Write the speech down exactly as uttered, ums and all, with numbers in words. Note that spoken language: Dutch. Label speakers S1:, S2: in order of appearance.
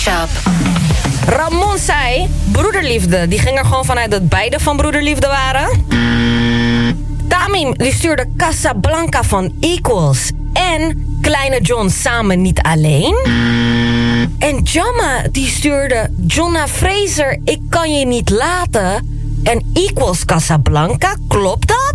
S1: Mashup.
S2: Ramon zei, broederliefde. Die ging er gewoon vanuit dat beide van broederliefde waren. Tamim die stuurde Casablanca van Equals en Kleine John samen niet alleen. En Jamma die stuurde Jonna Fraser, ik kan je niet laten. En Equals Casablanca, klopt dat?